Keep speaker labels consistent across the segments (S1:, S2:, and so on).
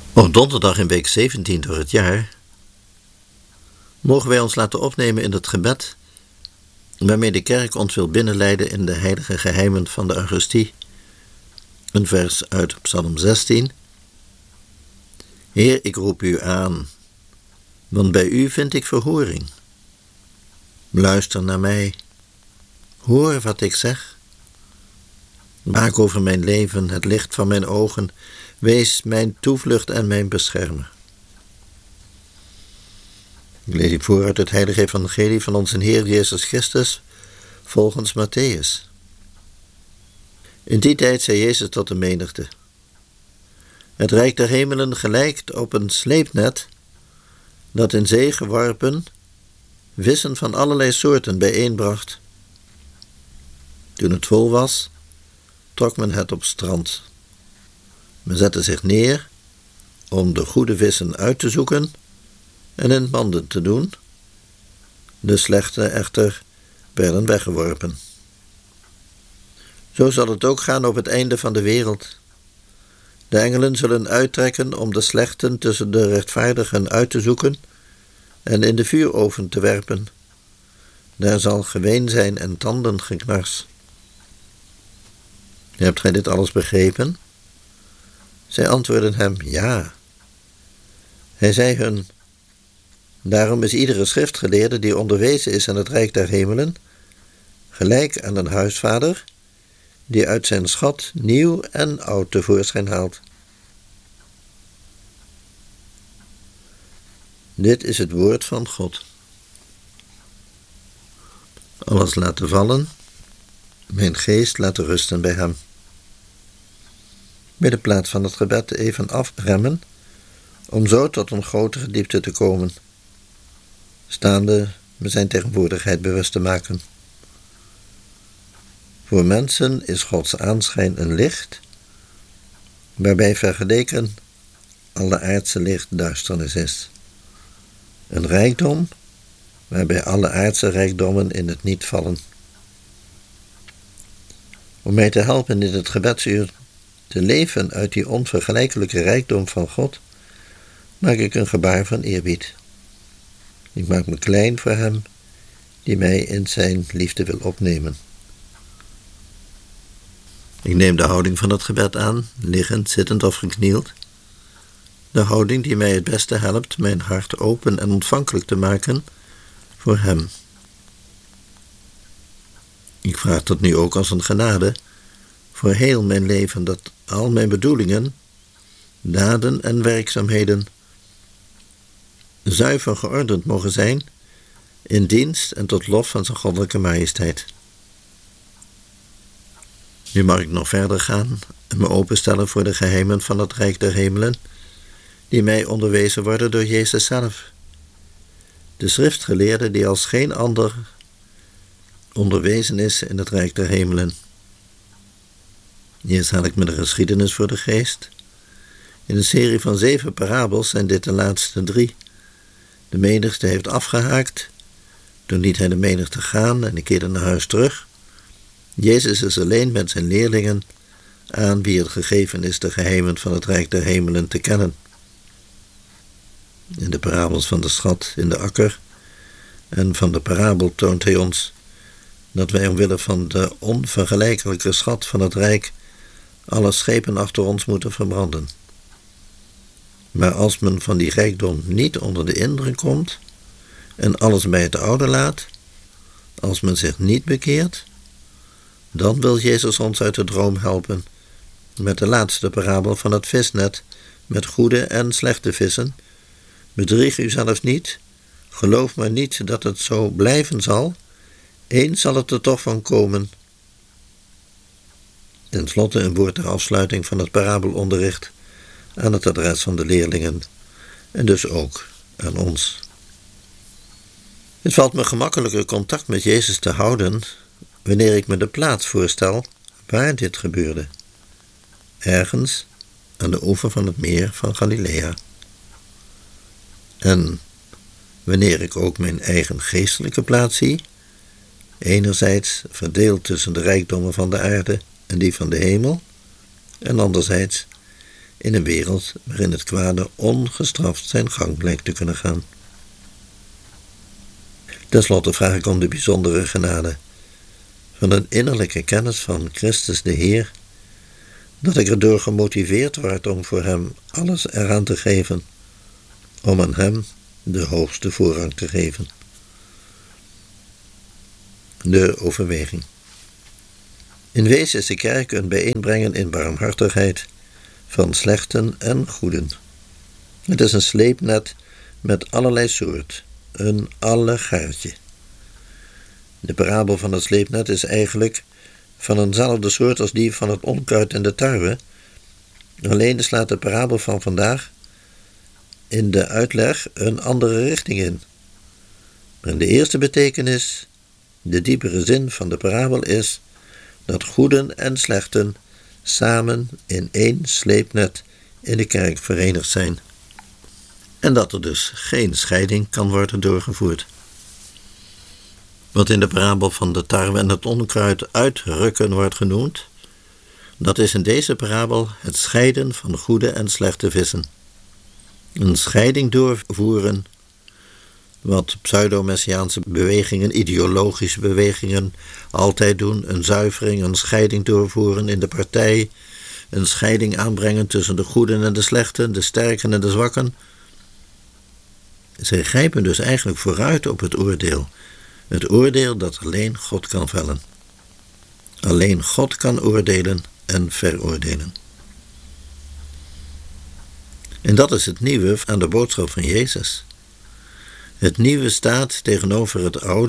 S1: Op donderdag in week 17 door het jaar mogen wij ons laten opnemen in het gebed waarmee de kerk ons wil binnenleiden in de heilige geheimen van de Eucharistie. Een vers uit Psalm 16. Heer, ik roep u aan, want bij u vind ik verhoring. Luister naar mij, hoor wat ik zeg. Waak over mijn leven, het licht van mijn ogen, wees mijn toevlucht en mijn beschermer. Ik lees u voor uit het heilige evangelie van onze Heer Jezus Christus, volgens Mattheüs. In die tijd zei Jezus tot de menigte: Het rijk der hemelen gelijkt op een sleepnet dat in zee geworpen vissen van allerlei soorten bijeenbracht. Toen het vol was, trok men het op strand. Men zette zich neer om de goede vissen uit te zoeken en in manden te doen. De slechte echter werden weggeworpen. Zo zal het ook gaan op het einde van de wereld. De engelen zullen uittrekken om de slechten tussen de rechtvaardigen uit te zoeken en in de vuuroven te werpen. Daar zal geween zijn en tandengeknars. Hebt gij dit alles begrepen? Zij antwoordden hem: ja. Hij zei hun: Daarom is iedere schriftgeleerde die onderwezen is aan het rijk der hemelen gelijk aan een huisvader die uit zijn schat nieuw en oud tevoorschijn haalt. Dit is het woord van God. Alles laten vallen, mijn geest laten rusten bij hem. Bij de plaats van het gebed even afremmen, om zo tot een grotere diepte te komen. Staande me zijn tegenwoordigheid bewust te maken. Voor mensen is Gods aanschijn een licht, waarbij vergeleken alle aardse licht duisternis is. Een rijkdom, waarbij alle aardse rijkdommen in het niet vallen. Om mij te helpen in het gebedsuur te leven uit die onvergelijkelijke rijkdom van God, maak ik een gebaar van eerbied. Ik maak me klein voor hem die mij in zijn liefde wil opnemen. Ik neem de houding van het gebed aan, liggend, zittend of geknield. De houding die mij het beste helpt mijn hart open en ontvankelijk te maken voor hem. Ik vraag dat nu ook als een genade voor heel mijn leven, dat al mijn bedoelingen, daden en werkzaamheden zuiver geordend mogen zijn in dienst en tot lof van zijn goddelijke majesteit. Nu mag ik nog verder gaan en me openstellen voor de geheimen van het rijk der hemelen, die mij onderwezen worden door Jezus zelf, de schriftgeleerde die als geen ander onderwezen is in het rijk der hemelen. Eerst haal ik me de geschiedenis voor de geest. In een serie van 7 parabels zijn dit de laatste 3. De menigte heeft afgehaakt. Toen liet hij de menigte gaan en keerde naar huis terug. Jezus is alleen met zijn leerlingen, aan wie het gegeven is de geheimen van het rijk der hemelen te kennen. In de parabels van de schat in de akker en van de parabel toont hij ons dat wij omwille van de onvergelijkelijke schat van het rijk alle schepen achter ons moeten verbranden. Maar als men van die rijkdom niet onder de indruk komt en alles bij het oude laat, als men zich niet bekeert, dan wil Jezus ons uit de droom helpen met de laatste parabel van het visnet met goede en slechte vissen. Bedrieg u zelf niet, geloof maar niet dat het zo blijven zal, eens zal het er toch van komen. Ten slotte een woord ter afsluiting van het parabelonderricht aan het adres van de leerlingen en dus ook aan ons. Het valt me gemakkelijker contact met Jezus te houden wanneer ik me de plaats voorstel waar dit gebeurde. Ergens aan de oever van het meer van Galilea. En wanneer ik ook mijn eigen geestelijke plaats zie, enerzijds verdeeld tussen de rijkdommen van de aarde en die van de hemel, en anderzijds in een wereld waarin het kwade ongestraft zijn gang blijkt te kunnen gaan. Ten slotte vraag ik om de bijzondere genade van een innerlijke kennis van Christus de Heer, dat ik erdoor gemotiveerd word om voor Hem alles eraan te geven, om aan Hem de hoogste voorrang te geven. De overweging. In wezen is de kerk een bijeenbrengen in barmhartigheid van slechten en goeden. Het is een sleepnet met allerlei soort, een allegaartje. De parabel van het sleepnet is eigenlijk van eenzelfde soort als die van het onkruid en de tarwe, alleen slaat de parabel van vandaag in de uitleg een andere richting in. Maar in de eerste betekenis, de diepere zin van de parabel is dat goeden en slechten samen in één sleepnet in de kerk verenigd zijn. En dat er dus geen scheiding kan worden doorgevoerd. Wat in de parabel van de tarwe en het onkruid uitrukken wordt genoemd, dat is in deze parabel het scheiden van goede en slechte vissen. Een scheiding doorvoeren, wat pseudo-messiaanse bewegingen, ideologische bewegingen altijd doen, een zuivering, een scheiding doorvoeren in de partij, een scheiding aanbrengen tussen de goeden en de slechten, de sterken en de zwakken. Zij grijpen dus eigenlijk vooruit op het oordeel. Het oordeel dat alleen God kan vellen. Alleen God kan oordelen en veroordelen. En dat is het nieuwe aan de boodschap van Jezus. Het nieuwe staat tegenover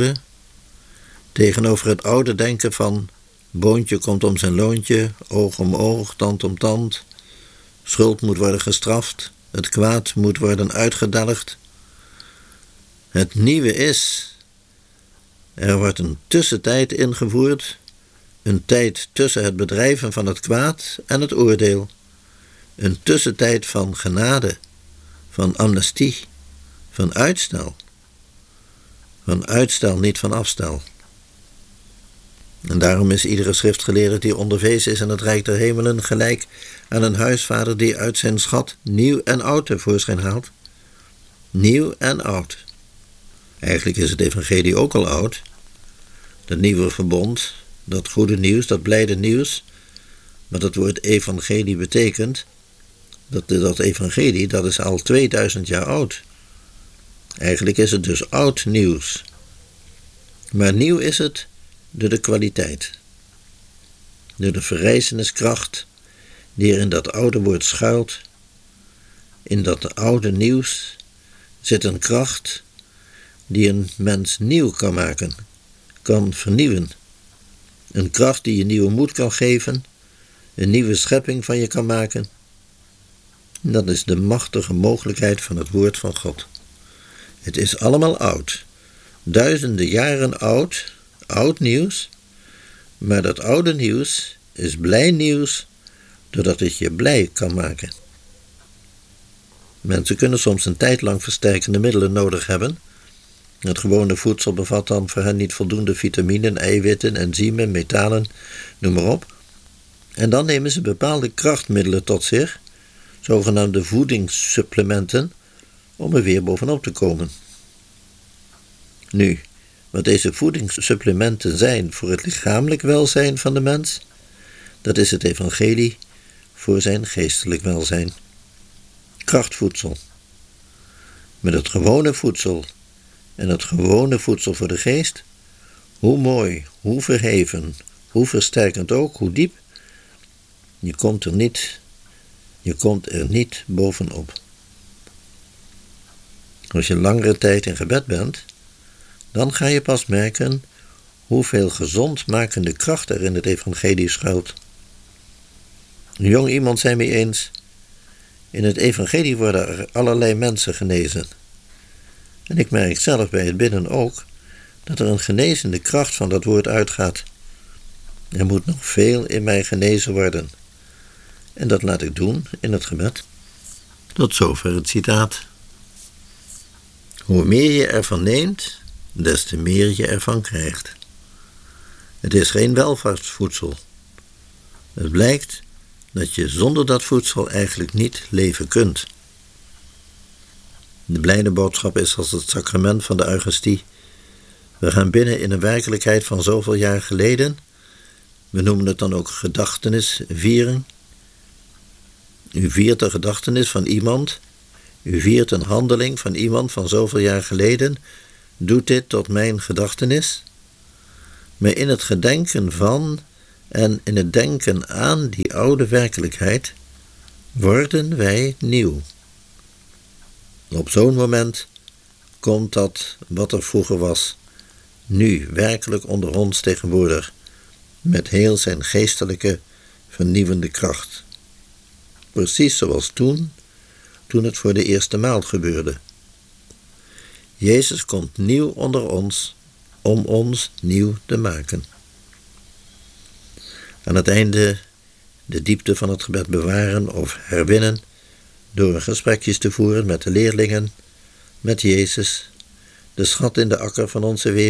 S1: het oude denken van boontje komt om zijn loontje, oog om oog, tand om tand, schuld moet worden gestraft, het kwaad moet worden uitgedelgd. Het nieuwe is, er wordt een tussentijd ingevoerd, een tijd tussen het bedrijven van het kwaad en het oordeel, een tussentijd van genade, van amnestie, van uitstel. Van uitstel, niet van afstel. En daarom is iedere schriftgeleerde die onderwezen is in het rijk der hemelen gelijk aan een huisvader die uit zijn schat nieuw en oud tevoorschijn haalt. Nieuw en oud. Eigenlijk is het evangelie ook al oud. Dat nieuwe verbond, dat goede nieuws, dat blijde nieuws. Maar dat woord evangelie betekent, dat evangelie, dat is al 2000 jaar oud. Eigenlijk is het dus oud nieuws. Maar nieuw is het door de kwaliteit. Door de verrijzeniskracht die er in dat oude woord schuilt. In dat oude nieuws zit een kracht die een mens nieuw kan maken, kan vernieuwen. Een kracht die je nieuwe moed kan geven, een nieuwe schepping van je kan maken. Dat is de machtige mogelijkheid van het woord van God. Het is allemaal oud, duizenden jaren oud, oud nieuws, maar dat oude nieuws is blij nieuws, doordat het je blij kan maken. Mensen kunnen soms een tijd lang versterkende middelen nodig hebben. Het gewone voedsel bevat dan voor hen niet voldoende vitaminen, eiwitten, enzymen, metalen, noem maar op. En dan nemen ze bepaalde krachtmiddelen tot zich, zogenaamde voedingssupplementen, om er weer bovenop te komen. Nu, wat deze voedingssupplementen zijn voor het lichamelijk welzijn van de mens, dat is het evangelie voor zijn geestelijk welzijn. Krachtvoedsel. Met het gewone voedsel en het gewone voedsel voor de geest, hoe mooi, hoe verheven, hoe versterkend ook, hoe diep, je komt er niet bovenop. Als je langere tijd in gebed bent, dan ga je pas merken hoeveel gezondmakende kracht er in het evangelie schuilt. Een jong iemand zei me eens, in het evangelie worden er allerlei mensen genezen. En ik merk zelf bij het bidden ook, dat er een genezende kracht van dat woord uitgaat. Er moet nog veel in mij genezen worden. En dat laat ik doen in het gebed. Tot zover het citaat. Hoe meer je ervan neemt, des te meer je ervan krijgt. Het is geen welvaartsvoedsel. Het blijkt dat je zonder dat voedsel eigenlijk niet leven kunt. De blijde boodschap is als het sacrament van de Eucharistie. We gaan binnen in een werkelijkheid van zoveel jaar geleden. We noemen het dan ook gedachtenisviering. U viert de gedachtenis van iemand. U viert een handeling van iemand van zoveel jaar geleden. Doet dit tot mijn gedachtenis. Maar in het gedenken van en in het denken aan die oude werkelijkheid worden wij nieuw. Op zo'n moment komt dat wat er vroeger was, nu werkelijk onder ons tegenwoordig, met heel zijn geestelijke, vernieuwende kracht. Precies zoals toen het voor de eerste maal gebeurde. Jezus komt nieuw onder ons, om ons nieuw te maken. Aan het einde de diepte van het gebed bewaren of herwinnen, door gesprekjes te voeren met de leerlingen, met Jezus, de schat in de akker van onze wereld,